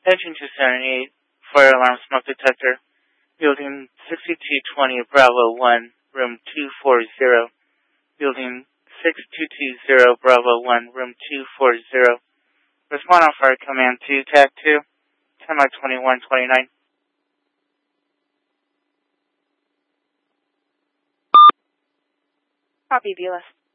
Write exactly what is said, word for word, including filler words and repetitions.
Engine two seventy-eight, fire alarm smoke detector. Building sixty-two twenty Bravo one, room two forty. Building six two two zero Bravo one, room two forty. Respond on fire command two, tag two, ten by twenty-one twenty-nine. Copy, Beulah.